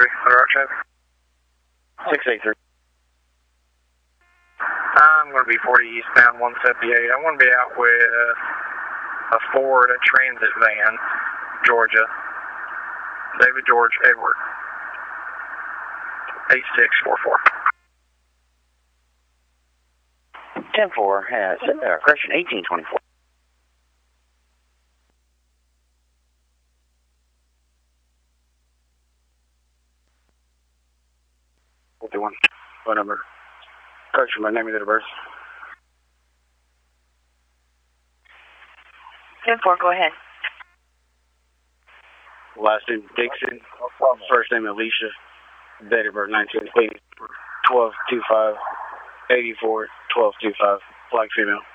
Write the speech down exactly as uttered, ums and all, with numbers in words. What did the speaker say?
three, on the route traffic. six eight three. I'm going to be forty eastbound one seventy-eight. I'm going to be out with a Ford, a transit van, Georgia. David George Edward. eight six four four. ten four has uh, correction eighteen twenty-four. forty-one. Phone number. Correction, my name is the birth. ten four, go ahead. Last name Dixon. First name Alicia. Date of birth nineteen twelve two five eighty-four twelve two five. Black female.